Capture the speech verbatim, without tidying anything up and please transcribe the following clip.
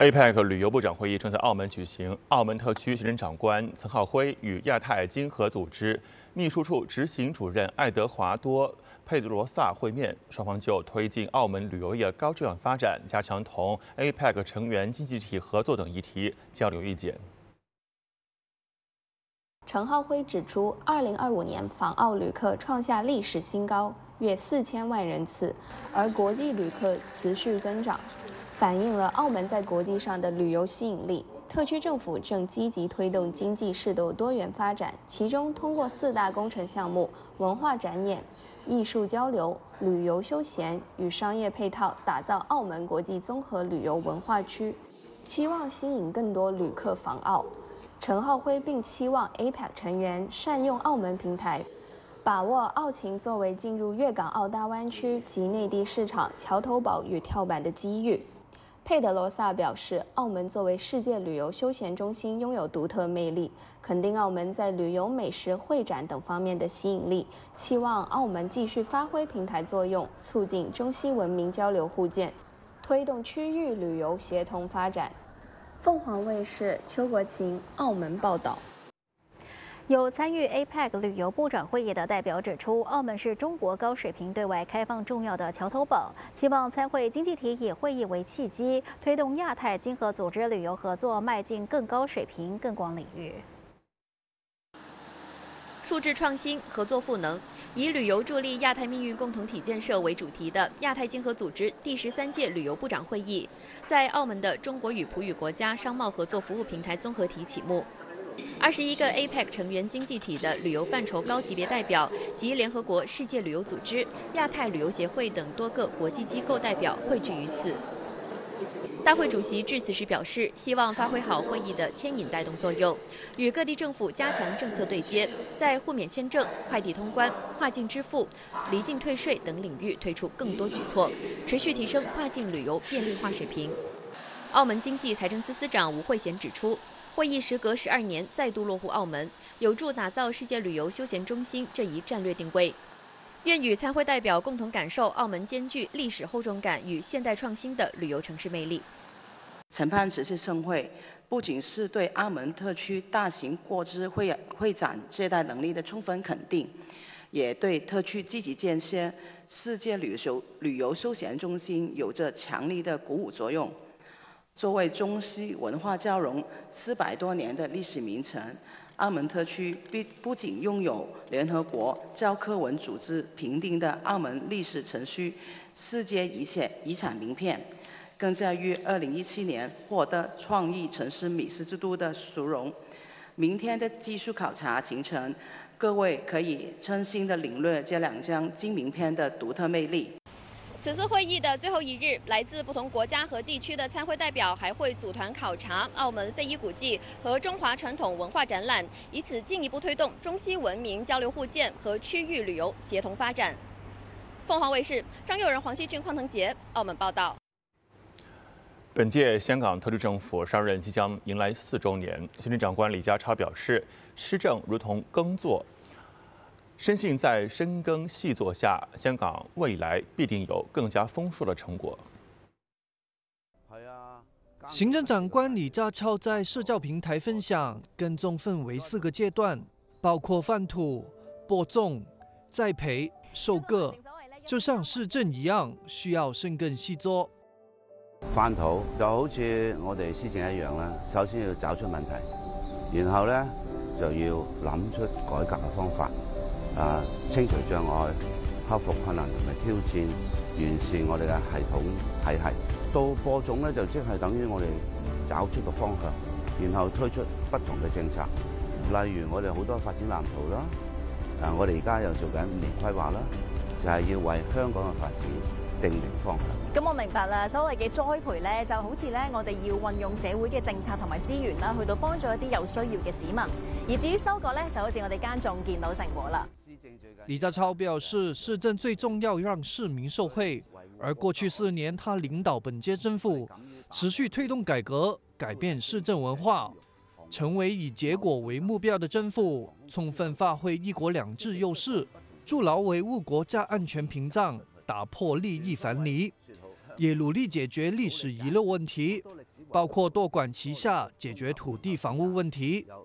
A P E C 旅游部长会议正在澳门举行，澳门特区行政长官岑浩辉与亚太经合组织秘书处执行主任爱德华多·佩德罗萨会面，双方就推进澳门旅游业高质量发展、加强同 A P E C 成员经济体合作等议题交流意见。 陈浩辉指出，二零二五年访澳旅客创下历史新高，约四千万人次，而国际旅客持续增长，反映了澳门在国际上的旅游吸引力。特区政府正积极推动经济适度多元发展，其中通过四大工程项目、文化展演、艺术交流、旅游休闲与商业配套，打造澳门国际综合旅游文化区，期望吸引更多旅客访澳。陈浩辉并期望 A P E C 成员善用澳门平台，把握澳勤作为进入粤港澳大湾区及内地市场桥头堡与跳板的机遇。佩德罗萨表示，澳门作为世界旅游休闲中心拥有独特魅力，肯定澳门在旅游、美食、会展等方面的吸引力，期望澳门继续发挥平台作用，促进中西文明交流互鉴，推动区域旅游协同发展。凤凰卫视邱国琴澳门报道。 有参与 A P E C 旅游部长会议的代表指出，澳门是中国高水平对外开放重要的桥头堡，期望参会经济体以会议为契机，推动亚太经合组织旅游合作迈进更高水平、更广领域。 数字创新、合作赋能，以旅游助力亚太命运共同体建设为主题的亚太经合组织第十三届旅游部长会议，在澳门的中国与葡语国家商贸合作服务平台综合体启幕。二十一个 A P E C 成员经济体的旅游范畴高级别代表及联合国世界旅游组织、亚太旅游协会等多个国际机构代表汇聚于此。大会主席致辞时表示，希望发挥好会议的牵引带动作用，与各地政府加强政策对接，在互免签证、快递通关、跨境支付、离境退税等领域推出更多举措，持续提升跨境旅游便利化水平。澳门经济财政司司长吴慧贤指出，会议时隔十二年再度落户澳门，有助打造世界旅游休闲中心这一战略定位。愿与参会代表共同感受澳门兼具历史厚重感与现代创新的旅游城市魅力。 承办此次盛会，不仅是对澳门特区大型国际会会展接待能力的充分肯定，也对特区积极建设世界旅游旅游休闲中心有着强力的鼓舞作用。作为中西文化交融四百多年的历史名城，澳门特区不仅拥有联合国教科文组织评定的澳门历史城区世界遗产遗产名片，更在于二零一七年获得创意城市美食之都的殊荣。明天的技术考察行程，各位可以真心的领略这两张金名片的独特魅力。 此次会议的最后一日，来自不同国家和地区的参会代表还会组团考察澳门非遗古迹和中华传统文化展览，以此进一步推动中西文明交流互鉴和区域旅游协同发展。凤凰卫视张佑仁、黄希俊、邝腾杰澳门报道。 本届香港特区政府上任即将迎来四周年，行政长官李家超表示，施政如同耕作。深信在深耕细作下，香港未来必定有更加丰硕的成果。 行政长官李家超在社交平台分享，耕种分为四个阶段，包括翻土、播种、栽培、收割，就像施政一样，需要深耕细作。 翻土就好似我哋施政一樣啦，首先要找出問題，然後咧就要諗出改革嘅方法。啊，清除障礙、克服困難同埋挑戰，完善我哋嘅系統體系。到播種咧，就即係等於我哋找出個方向，然後推出不同嘅政策。例如我哋好多發展藍圖啦，啊，我哋而家又做緊五年規劃啦，就係、是、要為香港嘅發展定明方向。 咁我明白啦，所謂嘅栽培咧，就好似咧，我哋要運用社會嘅政策同埋資源啦，去到幫助一啲有需要嘅市民。而至於收割咧，就好似我哋耕種見到成果啦。 李家超表示，施政最重要讓市民受惠，而過去四年他領導本屆政府，持續推動改革，改變市政文化，成為以結果為目標的政府，充分發揮一國兩制優勢，築牢維護國家安全屏障，打破利益藩籬，也努力解決歷史遺留問題， 包括多管齐下解决土地房屋问题。